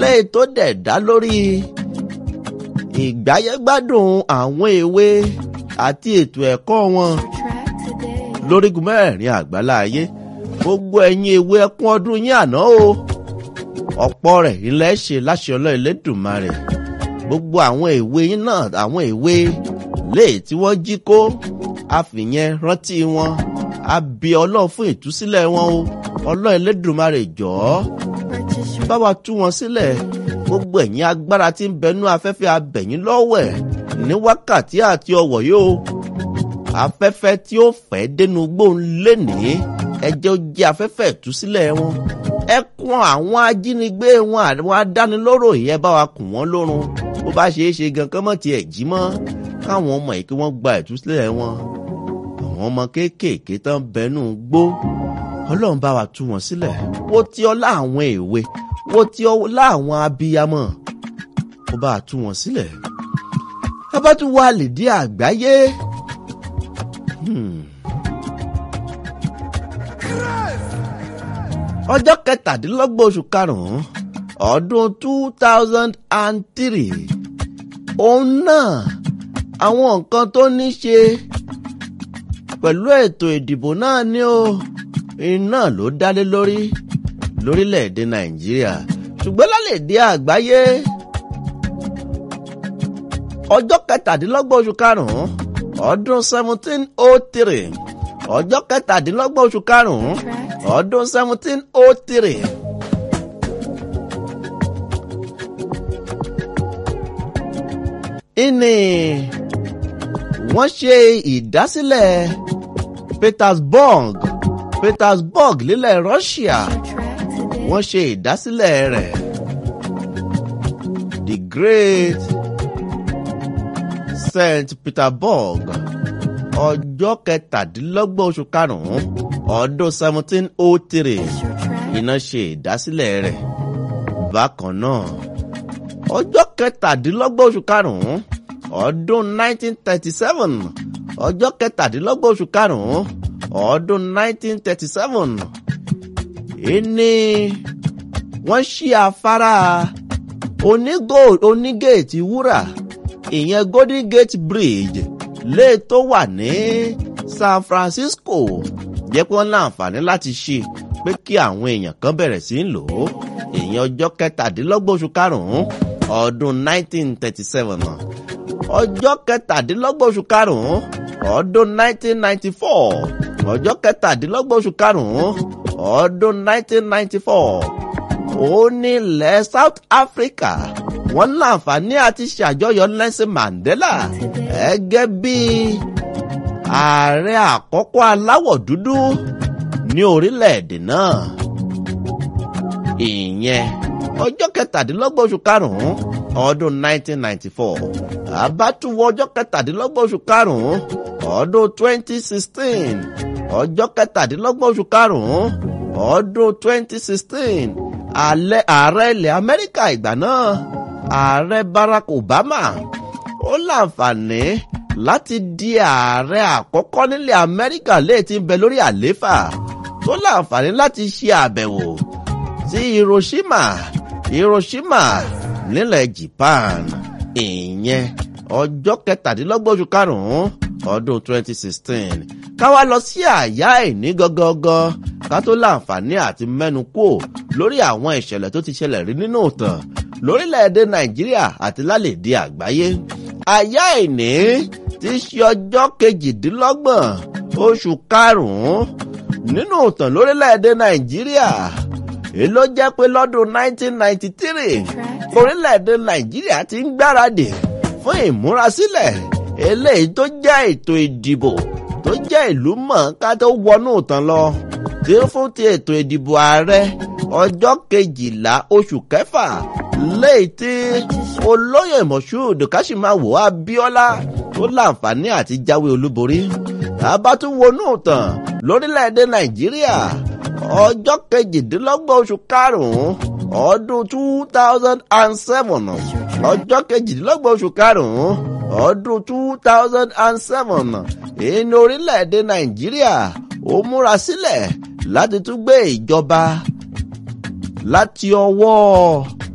eléyìí tó dẹ̀ dá lórí ìgbáyégbádùn àwọn èwe àti ètò ẹ̀kọ́ wọn lórígun mẹ́rẹ̀ẹ̀rin àgbáláyé. Gbogbo ẹ̀yin èwe ẹkún ọdún yín àná o, ọ̀pọ̀ rẹ̀ ilẹ̀ ṣe láṣẹ Ọlọ́run Elédùmarè. Gbogbo àwọn èwe yín náà, àwọn èwe léè tí wọ́n jí kó, a fìyẹn rántí wọn, a bí Ọlọ́run fún ìtúsílẹ̀ wọn o. Ọlọ́run Elédùmarè jọ̀ọ́ bá wa tú wọn sílẹ̀. Gbogbo ẹ̀yin agbára tí ń bẹnú afẹ́fẹ́ abẹ̀yìn lọ́wọ́ ẹ̀ ní wákàtí àti ọ̀wọ̀ yóò. Afẹ́fẹ́ tí ó fẹ́ dénú gbóhùn lénìí, ẹ jẹ́ ó jẹ́ afẹ́fẹ́ ìtúsílẹ̀ wọn. Ẹ kún àwọn ajínigbé wọn, àwọn adánilóró yìí, ẹ bá wa kùn wọ́n lórun. Bó bá ṣeé ṣe gan kán mọ̀ tiẹ̀ jí mọ́, káwọn ọmọ yìí kí wọ́n gba ìtúsílẹ̀ wọn. Àwọn ọmọ kéékèèké tán bẹnú gbó, Ọlọ́run bá wa tú wọn sílẹ̀. Wo ti ọlá àwọn èwe, wo ti ọlá àwọn abiyamọ, ó bá wa tú wọn sílẹ̀. Abátúwà lè dé àgbáyé. Ọjọ́ 17 oṣù karùn-ún ọdún 2003. Òun náà àwọn nǹkan tó ní ṣe pẹ̀lú ètò ìdìbò náà ni ó iná ló dálé lórí lórílẹ̀‐èdè Nàìjíríà. Ṣùgbọ́n lálẹ́dé àgbáyé, ọjọ́ 17 oṣù karùn-ún ọdún 1703. Ọjọ́ 17 oṣù karùn-ún ọdún 1703. Ìní wọ́n ṣe ìdásílẹ̀ Petersburg lílẹ̀ Russia. Wọ́n ṣe ìdásílẹ̀ rẹ̀. The Great St. Petersburg. Ọjọ́ 17 oṣù karùn-ún ọdún 1703. Iná ṣe ìdásílẹ̀ rẹ̀. Bákan náà, ọjọ́ 17 oṣù karùn-ún ọdún 1937. Ọjọ́ 17 oṣù karùn-ún ọdún 1937. Ìní wọ́n ṣí afárá onígéètì wúrà, ìyẹn Golden Gate Bridge lè tó wà ní San Francisco. Jẹ́ pé wọ́n láǹfààní láti ṣe pé kí àwọn èèyàn kan bẹ̀rẹ̀ sí ń lò ó. Ìyẹn ọjọ́ 17 oṣù karùn-ún ọdún 1937. Ọjọ́ 17 oṣù karùn-ún ọdún 1994. Ọjọ́ 17 oṣù karùn-ún ọdún 1994. Ó ní ilẹ̀ South Africa wọ́n láǹfààní àti ṣàjọyọ̀ Nelson Mandela gẹ́gẹ́ bí ààrẹ àkọ́kọ́ aláwọ̀ dúdú ní orílẹ̀-èdè náà. Ìyẹn ọjọ́ 17 oṣù karùn-ún ọdún 1994. Àbátúwọ̀ ọjọ́ 17 oṣù karùn-ún ọdún 2016. Ọjọ́ 17 oṣù karùn-ún ọdún 2016. Ààrẹ ilẹ̀ Amẹ́ríkà ìgbà náà, Ààrẹ Barack Obama, ó láǹfààní láti di ààrẹ àkọ́kọ́ nílẹ̀ Amẹ́ríkà léè tí ń bẹ lórí àléfà, tó láǹfààní láti ṣe àbẹ̀wò sí Hiroshima nílẹ̀ Japan. Ìyẹn ọjọ́ 17 oṣù karùn-ún ọdún 2016. Káwá lọ sí àyá ìní gangan ká tó láǹfààní àti mẹ́nu kúò lórí àwọn ìṣẹ̀lẹ̀ tó ti ṣẹlẹ̀ rí nínú ìtàn lórílẹ̀‐èdè Nàìjíríà àti lálẹ́dé àgbáyé. Àyá ìní ti ṣe ọjọ́ 28 oṣù karùn-ún nínú ìtàn lórílẹ̀‐èdè Nàìjíríà. Èyí ló jẹ́ pé lọ́dún 1993 orílẹ̀‐èdè Nàìjíríà ti ń gbáradì fún ìmúrasílẹ̀ eléyìí tó jẹ́ ètò ìdìbò tó jẹ́ ìlú mọ̀ọ́ká tó wọnú ìtàn lọ, tí ó fún ti ètò ìdìbò ààrẹ ọjọ́ 12 oṣù kẹfà léyìí tí olóyè Moshood Kashimawo Abíọ́lá tó láǹfààní àti jáwé olúborí. Àbátúwọnú ìtàn lórílẹ̀‐èdè Nàìjíríà ọjọ́ 28 oṣù karùn-ún ọdún 2007. Ọjọ́ 28 oṣù karùn-ún ọdún 2007. Ìní orílẹ̀‐èdè Nàìjíríà ó múra sílẹ̀ láti tún gbé ìjọba láti ọwọ́